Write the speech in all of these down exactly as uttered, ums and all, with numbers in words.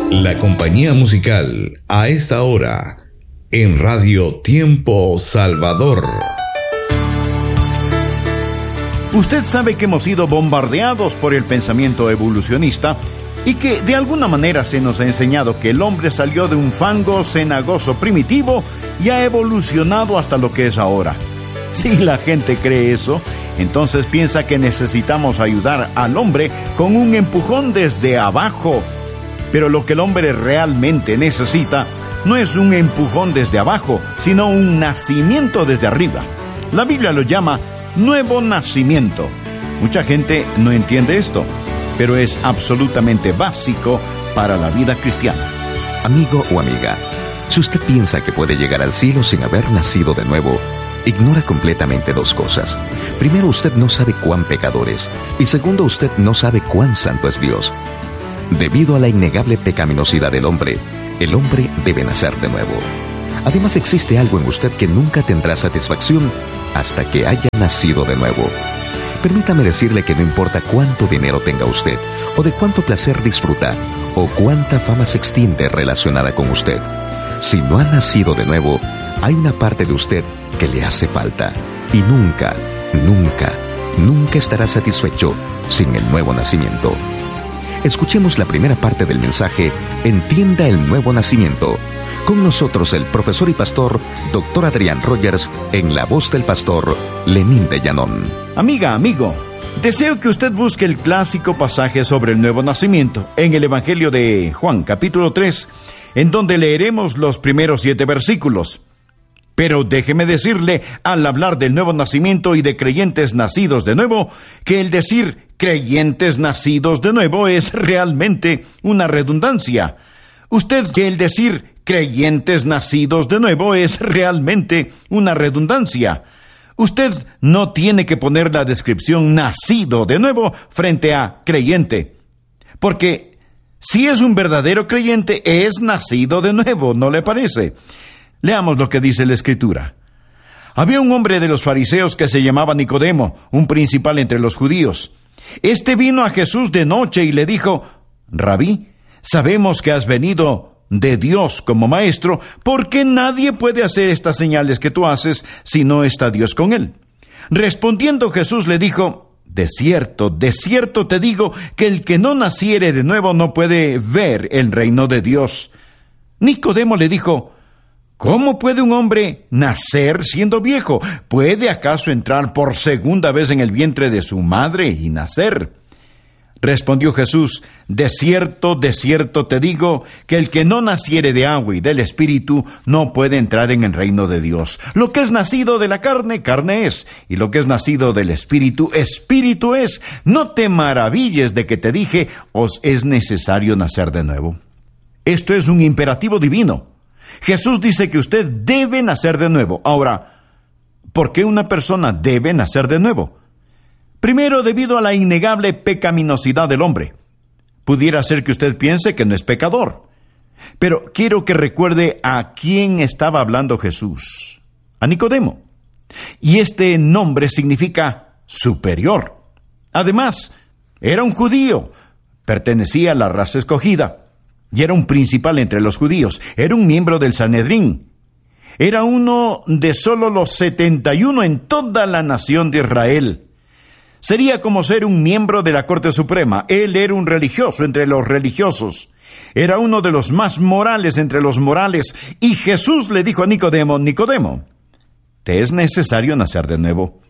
La compañía musical a esta hora en Radio Tiempo Salvador. Usted sabe que hemos sido bombardeados por el pensamiento evolucionista y que de alguna manera se nos ha enseñado que el hombre salió de un fango cenagoso primitivo y ha evolucionado hasta lo que es ahora. Si la gente cree eso, entonces piensa que necesitamos ayudar al hombre con un empujón desde abajo. Pero lo que el hombre realmente necesita no es un empujón desde abajo, sino un nacimiento desde arriba. La Biblia lo llama nuevo nacimiento. Mucha gente no entiende esto, pero es absolutamente básico para la vida cristiana. Amigo o amiga, si usted piensa que puede llegar al cielo sin haber nacido de nuevo, ignora completamente dos cosas. Primero, usted no sabe cuán pecador es, y segundo, usted no sabe cuán santo es Dios. Debido a la innegable pecaminosidad del hombre, el hombre debe nacer de nuevo. Además, existe algo en usted que nunca tendrá satisfacción hasta que haya nacido de nuevo. Permítame decirle que no importa cuánto dinero tenga usted, o de cuánto placer disfruta, o cuánta fama se extiende relacionada con usted. Si no ha nacido de nuevo, hay una parte de usted que le hace falta, y nunca, nunca, nunca estará satisfecho sin el nuevo nacimiento. Escuchemos la primera parte del mensaje Entienda el nuevo nacimiento. Con nosotros el profesor y pastor doctor Adrián Rogers en la voz del pastor Lenín de Llanón. Amiga, amigo, deseo que usted busque el clásico pasaje sobre el nuevo nacimiento en el Evangelio de Juan, capítulo tres, en donde leeremos los primeros siete versículos. Pero déjeme decirle, al hablar del nuevo nacimiento y de creyentes nacidos de nuevo, que el decir creyentes nacidos de nuevo es realmente una redundancia. Usted que el decir creyentes nacidos de nuevo es realmente una redundancia. Usted no tiene que poner la descripción nacido de nuevo frente a creyente, porque si es un verdadero creyente, es nacido de nuevo, ¿no le parece? Leamos lo que dice la Escritura. Había un hombre de los fariseos que se llamaba Nicodemo, un principal entre los judíos. Este vino a Jesús de noche y le dijo: Rabí, sabemos que has venido de Dios como maestro, porque nadie puede hacer estas señales que tú haces si no está Dios con él. Respondiendo Jesús le dijo: De cierto, de cierto te digo que el que no naciere de nuevo no puede ver el reino de Dios. Nicodemo le dijo: ¿Cómo puede un hombre nacer siendo viejo? ¿Puede acaso entrar por segunda vez en el vientre de su madre y nacer? Respondió Jesús: De cierto, de cierto te digo, que el que no naciere de agua y del Espíritu no puede entrar en el reino de Dios. Lo que es nacido de la carne, carne es, y lo que es nacido del Espíritu, Espíritu es. No te maravilles de que te dije, os es necesario nacer de nuevo. Esto es un imperativo divino. Jesús dice que usted debe nacer de nuevo. Ahora, ¿por qué una persona debe nacer de nuevo? Primero, debido a la innegable pecaminosidad del hombre. Pudiera ser que usted piense que no es pecador. Pero quiero que recuerde a quién estaba hablando Jesús. A Nicodemo. Y este nombre significa superior. Además, era un judío. Pertenecía a la raza escogida. Y era un principal entre los judíos. Era un miembro del Sanedrín. Era uno de solo los setenta y uno en toda la nación de Israel. Sería como ser un miembro de la Corte Suprema. Él era un religioso entre los religiosos. Era uno de los más morales entre los morales. Y Jesús le dijo a Nicodemo: Nicodemo, te es necesario nacer de nuevo.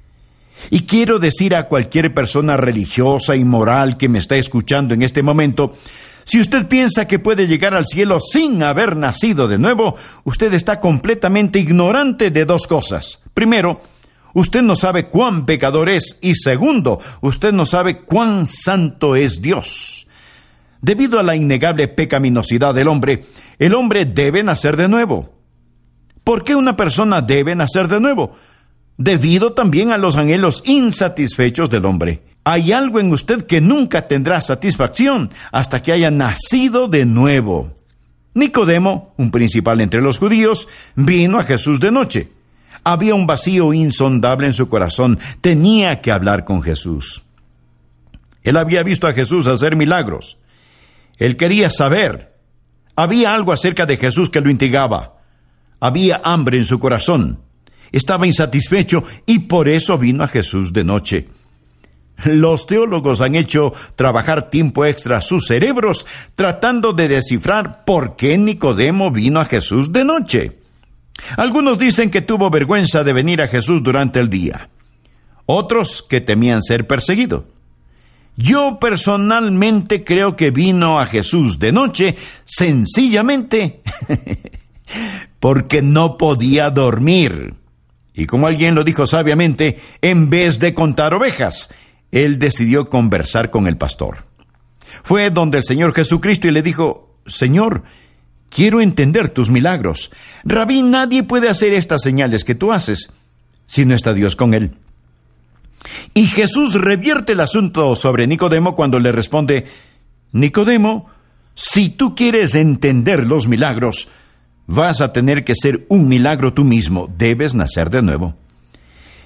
Y quiero decir a cualquier persona religiosa y moral que me está escuchando en este momento: si usted piensa que puede llegar al cielo sin haber nacido de nuevo, usted está completamente ignorante de dos cosas. Primero, usted no sabe cuán pecador es, y segundo, usted no sabe cuán santo es Dios. Debido a la innegable pecaminosidad del hombre, el hombre debe nacer de nuevo. ¿Por qué una persona debe nacer de nuevo? Debido también a los anhelos insatisfechos del hombre. Hay algo en usted que nunca tendrá satisfacción hasta que haya nacido de nuevo. Nicodemo, un principal entre los judíos, vino a Jesús de noche. Había un vacío insondable en su corazón. Tenía que hablar con Jesús. Él había visto a Jesús hacer milagros. Él quería saber Había algo acerca de Jesús que lo intrigaba. Había hambre en su corazón. Estaba insatisfecho y por eso vino a Jesús de noche. Los teólogos han hecho trabajar tiempo extra sus cerebros tratando de descifrar por qué Nicodemo vino a Jesús de noche. Algunos dicen que tuvo vergüenza de venir a Jesús durante el día. Otros que temían ser perseguido. Yo personalmente creo que vino a Jesús de noche sencillamente porque no podía dormir. Y como alguien lo dijo sabiamente, en vez de contar ovejas, él decidió conversar con el pastor. Fue donde el Señor Jesucristo y le dijo: Señor, quiero entender tus milagros. Rabí, nadie puede hacer estas señales que tú haces si no está Dios con él. Y Jesús revierte el asunto sobre Nicodemo cuando le responde: Nicodemo, si tú quieres entender los milagros, vas a tener que ser un milagro tú mismo. Debes nacer de nuevo.